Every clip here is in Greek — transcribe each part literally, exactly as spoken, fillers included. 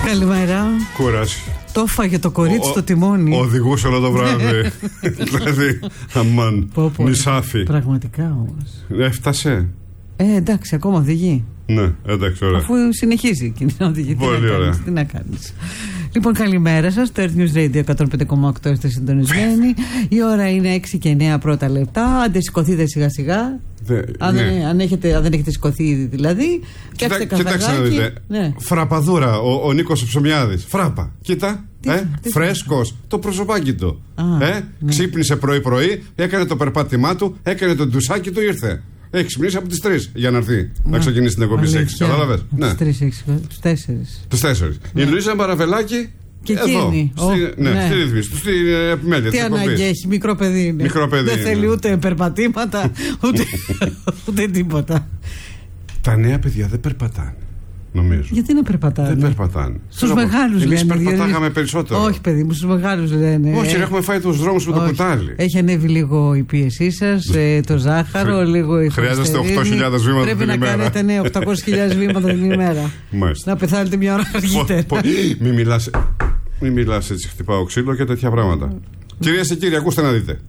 Καλημέρα. Κούραση. Το έφαγε το κορίτσι στο τιμόνι. Οδηγούσε όλο το βράδυ. Δηλαδή, αμάν. Νησάφι. Πραγματικά όμως. Έφτασε. Ε, εντάξει, ακόμα οδηγεί. Ναι, εντάξει, ωραία. Αφού συνεχίζει και να οδηγεί. Πολύ ωραία. Τι να κάνεις. Λοιπόν, καλημέρα σας. Το Earth News Radio εκατόν πέντε κόμμα οκτώ είστε συντονισμένοι. Η ώρα είναι έξι και εννέα πρώτα λεπτά. Άντε, σηκωθείτε σιγά σιγά. Δε, αν, ναι. δεν, αν, έχετε, αν δεν έχετε σηκωθεί ήδη δηλαδή. Κοιτάξτε, κοιτάξτε να δείτε. Ναι. Φραπαδούρα, ο, ο Νίκος Ψωμιάδης. Φράπα. Κοίτα. Τι, ε, τι, φρέσκος. Τι. Το προσωπάκι του. Α, ε, ναι. Ξύπνησε πρωί-πρωί, έκανε το περπάτημά του, έκανε το ντουσάκι του, ήρθε. Έχει ξυπνήσει από τις τρεις για να έρθει να, να ξεκινήσει την εκπομπή στις έξι. Κατάλαβες. Ναι. Τις τέσσερις. Τις τέσσερις. Ναι. Η Λουίζα Μπαραβελάκη. Και εκείνη. Εδώ, στη, ναι, ναι. Στη ρύθμιση του, στην επιμέλεια. Τι ανάγκη έχει, μικρό παιδί είναι. Μικρό παιδί δεν είναι. θέλει ούτε περπατήματα, ούτε, ούτε τίποτα. Τα νέα παιδιά δεν περπατάνε, νομίζω. Γιατί να περπατάνε. Δεν περπατάνε. Στους μεγάλους λένε. Εμείς περπατάγαμε δηλαδή, περισσότερο. Όχι, παιδί μου, στους μεγάλους λένε. Όχι, ε, έχουμε φάει τους δρόμους με το κουτάλι. Έχει ανέβει λίγο η πίεσή σας, ε, το ζάχαρο, λίγο η χρειάζεστε οκτώ χιλιάδες βήματα την ημέρα. Πρέπει να κάνετε ναι, οκτακόσιες χιλιάδες βήματα την ημέρα. Να πεθάνετε μια ώρα αργότερα. Μην μιλάς. Μην μιλάς έτσι, χτυπάω ξύλο και τέτοια πράγματα. Κυρίες και κύριοι, ακούστε να δείτε.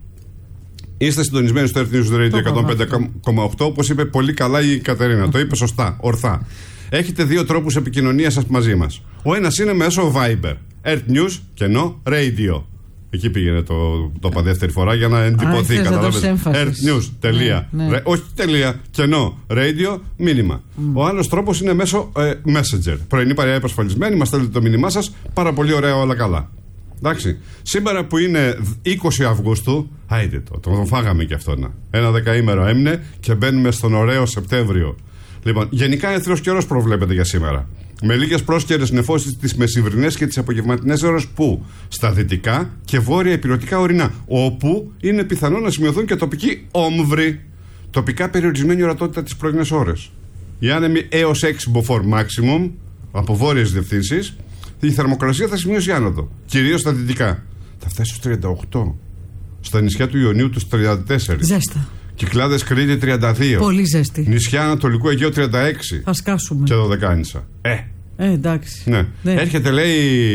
Είστε συντονισμένοι στο Earth News Radio εκατόν πέντε κόμμα οκτώ, όπως είπε πολύ καλά η Κατερίνα. Το είπε σωστά, ορθά. Έχετε δύο τρόπους επικοινωνίας σας μαζί μας. Ο ένας είναι μέσω Viber. Earth News κενό Radio. Εκεί πήγαινε το, το είπα δεύτερη φορά για να εντυπωθεί. Καταλάβετε. Earth News. Τελεία. Ναι, ναι. Όχι τελεία. Κενό. Radio. Μήνυμα. Mm. Ο άλλος τρόπος είναι μέσω ε, Messenger. Πρωινή παρέα υπασφαλισμένη. Μας στέλνετε το μήνυμά σας. Πάρα πολύ ωραία, όλα καλά. Εντάξει. Σήμερα που είναι είκοσι Αυγούστου, άιντε το. Τον φάγαμε κι αυτό να. Ένα δεκαήμερο έμεινε και μπαίνουμε στον ωραίο Σεπτέμβριο. Λοιπόν, γενικά εύθυρος καιρός προβλέπεται για σήμερα. Με λίγες πρόσκαιρες νεφώσεις τις μεσημβρινές και τις απογευματινές ώρες που στα δυτικά και βόρεια ηπειρωτικά ορεινά, όπου είναι πιθανό να σημειωθούν και τοπικοί όμβροι. Τοπικά περιορισμένη ορατότητα τις πρωινές ώρες. Οι άνεμοι έως έξι μποφόρ maximum από βόρειες διευθύνσεις. Η θερμοκρασία θα σημειώσει άνοδο, κυρίως στα δυτικά. Θα φτάσει στους τριάντα οκτώ. Στα νησιά του Ιωνίου τους τριάντα τέσσερα. Ζέστα. Κυκλάδες Κρήτη τριάντα δύο. Πολύ ζέστη. Νησιά Ανατολικού Αιγαίου τριάντα έξι. Θα σκάσουμε. Και Δωδεκάνησα. Ε. Ε, εντάξει. Ναι. Ναι. Έρχεται, λέει,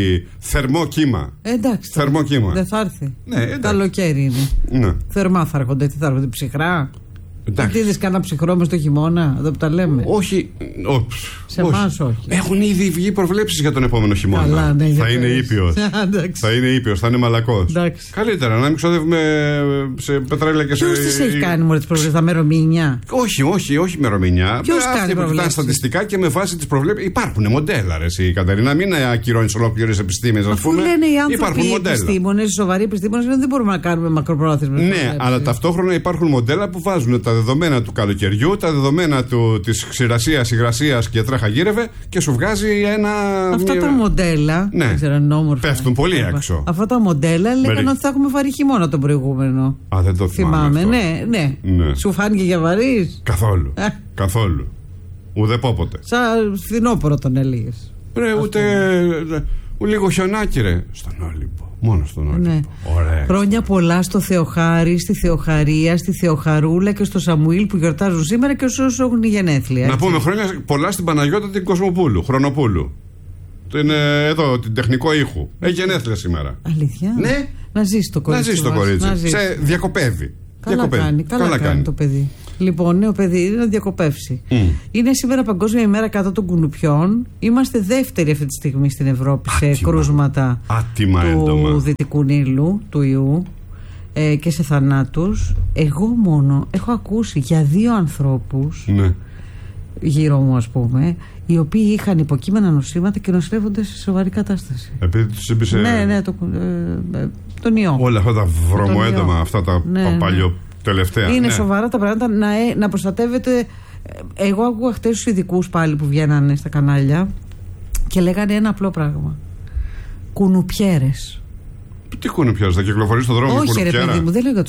θερμό κύμα. Ε, εντάξει. Θερμό κύμα. Δεν θα έρθει. Ναι, καλοκαίρι είναι. Ναι. Θερμά θα έρχονται. Τι θα έρχονται, ψυχρά. Τι είδες κανένα ψυχρό μες το χειμώνα, εδώ που τα λέμε. Όχι. Ό, σε εμάς όχι. Έχουν ήδη βγει προβλέψεις για τον επόμενο χειμώνα. Καλά, ναι, θα είναι ήπιος. Θα είναι ήπιος, θα είναι μαλακός. Καλύτερα να μην ξοδεύουμε σε πετρέλαια και σε. Ποιος τις έχει κάνει μόλις τις προβλέψεις, τα μερομηνιά. Όχι, όχι, όχι μερομηνιά. Ποιος κάνει προβλέψεις. Τα στατιστικά και με βάση τις προβλέψεις. Υπάρχουν μοντέλα, ρε η Κατερίνα. Μην ακυρώνεις ολόκληρες επιστήμες, ας πούμε. Λένε οι άνθρωποι, οι επιστήμονες, οι σοβαροί επιστήμονες, δεν μπορούμε να κάνουμε μακροπρόθεσμες. Ναι, αλλά ταυτόχρονα υπάρχουν μοντέλα που βάζουν τα δεδομένα του καλοκαιριού, τα δεδομένα του, της ξηρασίας, υγρασίας και τρέχα γύρευε και σου βγάζει ένα. Αυτά τα μοντέλα. Ναι, δεν ξέρω, νόμορφα, πέφτουν πολύ έξω. Αυτά τα μοντέλα λέγανε Μερι... ότι θα έχουμε βαρύ χειμώνα τον προηγούμενο. Α, δεν το θυμάμαι. θυμάμαι. Ναι, ναι, ναι. Σου φάνηκε για βαρύς? Καθόλου. Ε. Καθόλου. Ουδε πόποτε. Σαν φθινόπωρο τον έλεγες. Ρε, ούτε. Λίγο χιονάκι, ρε. Στον Όλυμπο. Μόνο στον Όλυμπο. Ναι. Ωραία. Χρόνια πολλά στο Θεοχάρη, στη Θεοχαρία, στη Θεοχαρούλα και στο Σαμουήλ που γιορτάζουν σήμερα και όσους έχουν γενέθλια. Να πούμε χρόνια πολλά στην Παναγιώτα την Κοσμοπούλου, Χρονοπούλου. Την, εδώ, την τεχνικό ήχου. Έχει γενέθλια σήμερα. Αλήθεια. Ναι. Να ζήσει το κορίτσι. Να ζήσει το κορίτσι. Να ζήσει. Σε διακοπεύει. Καλά διακοπεύει. κάνει. Καλά, καλά κάνει, κάνει το παιδί. Λοιπόν, νέο παιδί είναι να διακοπεύσει. Mm. Είναι σήμερα Παγκόσμια ημέρα κατά των κουνουπιών. Είμαστε δεύτεροι αυτή τη στιγμή στην Ευρώπη σε Άτιμα. κρούσματα Άτιμα του έντομα. Δυτικού Νείλου, του ιού ε, και σε θανάτους. Εγώ μόνο έχω ακούσει για δύο ανθρώπους ναι. γύρω μου, ας πούμε, οι οποίοι είχαν υποκείμενα νοσήματα και νοσηλεύονται σε σοβαρή κατάσταση. Επειδή τους έμπησε. Ναι, ναι, το, ε, ε, τον ιό. Όλα αυτά τα βρωμοέντομα, αυτά τα ναι, παλιό. Ναι. Τελευταία, είναι ναι. σοβαρά τα πράγματα να, να προστατεύετε. Εγώ άκουγα χτες τους ειδικούς πάλι που βγαίνανε στα κανάλια και λέγανε ένα απλό πράγμα. Κουνουπιέρες. Τι κουνουπιέρες, θα κυκλοφορεί στον δρόμο? Όχι, ρε παιδί μου, δεν λέω για